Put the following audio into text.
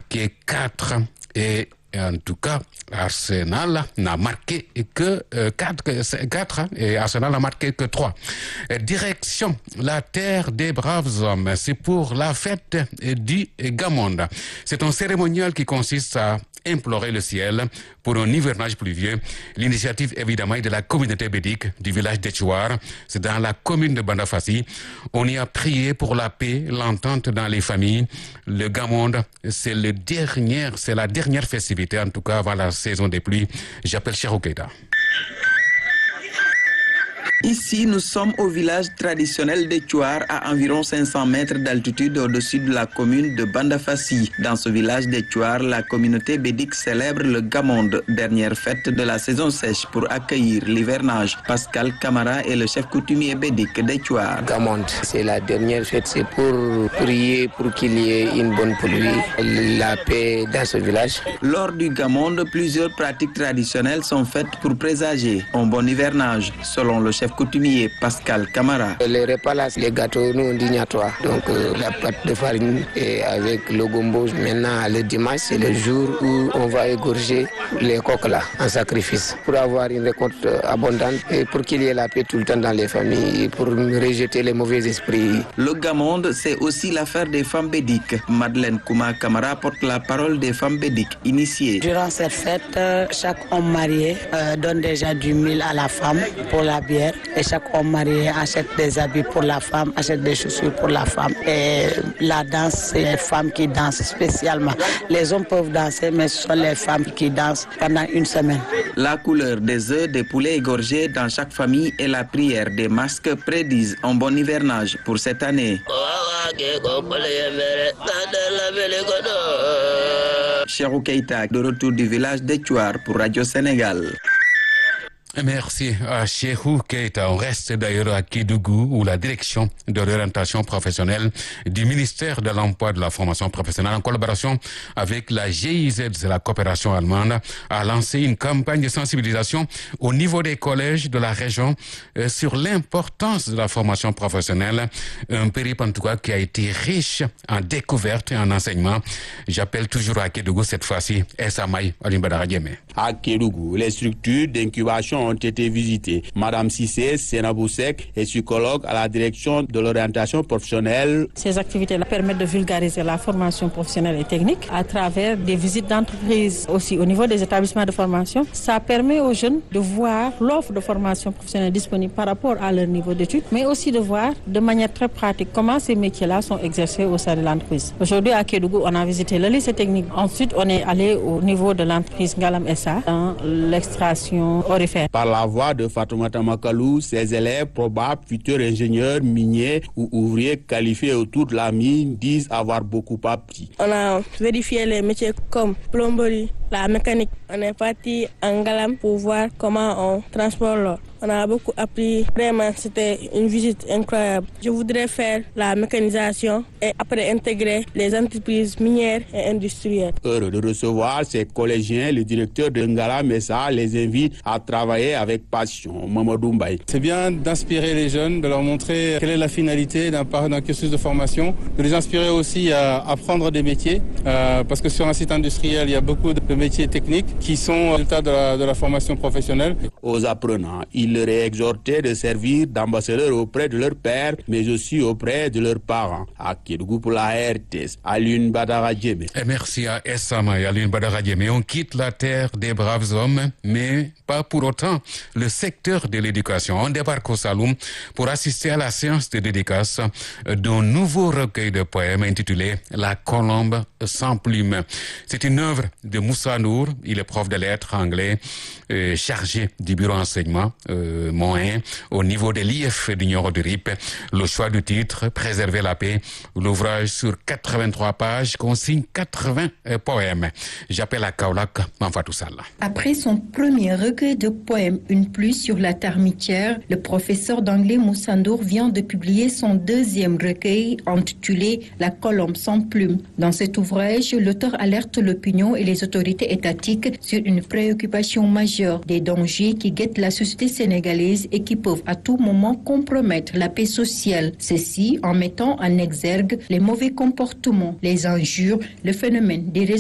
marqué 4 et en tout cas, Arsenal n'a marqué que 4 et Arsenal n'a marqué que 3. Direction la terre des braves hommes. C'est pour la fête du Gamonde. C'est un cérémonial qui consiste à implorer le ciel pour un hivernage pluvieux. L'initiative, évidemment, est de la communauté bédique du village d'Etchouar. C'est dans la commune de Bandafassi. On y a prié pour la paix, l'entente dans les familles. Le Gamonde, c'est la dernière festivité, en tout cas avant la saison des pluies. J'appelle Cheikhou Keita. Ici, nous sommes au village traditionnel d'Etchouar à environ 500 mètres d'altitude au-dessus de la commune de Bandafassi. Dans ce village d'Etchouar, la communauté bédique célèbre le Gamonde, dernière fête de la saison sèche pour accueillir l'hivernage. Pascal Camara est le chef coutumier bédique d'Etchouar. Gamonde, c'est la dernière fête, c'est pour prier pour qu'il y ait une bonne pluie, la paix dans ce village. Lors du Gamonde, plusieurs pratiques traditionnelles sont faites pour présager un bon hivernage, selon le chef coutumier Pascal Camara. Les repas là, les gâteaux, nous on dit niatois. Donc la pâte de farine et avec le gombo. Maintenant, le dimanche, c'est le jour où on va égorger les coqs là en sacrifice pour avoir une récolte abondante et pour qu'il y ait la paix tout le temps dans les familles et pour rejeter les mauvais esprits. Le Gamonde, c'est aussi l'affaire des femmes bédiques. Madeleine Kouma Camara porte la parole des femmes bédiques initiées. Durant cette fête, chaque homme marié donne déjà du mil à la femme pour la bière. Et chaque homme marié achète des habits pour la femme, achète des chaussures pour la femme. Et la danse, c'est les femmes qui dansent spécialement. Les hommes peuvent danser, mais ce sont les femmes qui dansent pendant une semaine. La couleur des œufs, des poulets égorgés dans chaque famille et la prière des masques prédisent un bon hivernage pour cette année. Cheikhou Keita, de retour du village d'Etchouar pour Radio Sénégal. Merci à Cheikhou Keita. On reste d'ailleurs à Kédougou où la direction de l'orientation professionnelle du ministère de l'Emploi et de la formation professionnelle en collaboration avec la GIZ, la coopération allemande, a lancé une campagne de sensibilisation au niveau des collèges de la région sur l'importance de la formation professionnelle. Un périple en tout cas qui a été riche en découvertes et en enseignements. J'appelle toujours à Kédougou cette fois-ci Esamaï Alimbadara Djemé. À Kédougou, les structures d'incubation ont été visitées. Madame Sissé Senabousek est psychologue à la direction de l'orientation professionnelle. Ces activités-là permettent de vulgariser la formation professionnelle et technique à travers des visites d'entreprise aussi au niveau des établissements de formation. Ça permet aux jeunes de voir l'offre de formation professionnelle disponible par rapport à leur niveau d'études, mais aussi de voir de manière très pratique comment ces métiers-là sont exercés au sein de l'entreprise. Aujourd'hui à Kédougou, on a visité le lycée technique. Ensuite, on est allé au niveau de l'entreprise Ngalam SA dans l'extraction aurifère. Par la voix de Fatoumata Makalou, ses élèves, probables futurs ingénieurs miniers ou ouvriers qualifiés autour de la mine, disent avoir beaucoup appris. On a vérifié les métiers comme plomberie, la mécanique. On est parti en Ngalam pour voir comment on transporte l'or. On a beaucoup appris. Vraiment, c'était une visite incroyable. Je voudrais faire la mécanisation et après intégrer les entreprises minières et industrielles. Heureux de recevoir ces collégiens, le directeur de Ngala Messa les invite à travailler avec passion. Mamadou Mbaye. C'est bien d'inspirer les jeunes, de leur montrer quelle est la finalité d'un cursus de formation, de les inspirer aussi à apprendre des métiers, parce que sur un site industriel, il y a beaucoup de métiers techniques qui sont résultats de la formation professionnelle. Aux apprenants, il leur est exhorté de servir d'ambassadeurs auprès de leurs pères, mais aussi auprès de leurs parents. À Kédougou pour la RTS, Alioune Badara Djemé. Merci à Essama et Alioune Badara Djemé. On quitte la terre des braves hommes, mais pas pour autant le secteur de l'éducation. On débarque au Saloum pour assister à la séance de dédicace d'un nouveau recueil de poèmes intitulé La colombe sans plume. C'est une œuvre de Moussa Nour. Il est prof de lettres anglais, chargé du bureau enseignement moyen au niveau de l'IF du Nioro du Rip. Le choix du titre, Préserver la paix. L'ouvrage sur 83 pages consigne 80 poèmes. J'appelle à Kaolack Manfatou Salla. Après son premier recueil de poèmes, Une pluie sur la Termitière, le professeur d'anglais Moussa Ndour vient de publier son deuxième recueil intitulé La colombe sans plume. Dans cet ouvrage, l'auteur alerte l'opinion et les autorités étatiques sur une préoccupation majeure des dangers qui guettent la société sénégalaise et qui peuvent à tout moment compromettre la paix sociale. Ceci en mettant en exergue les mauvais comportements, les injures, le phénomène des réseaux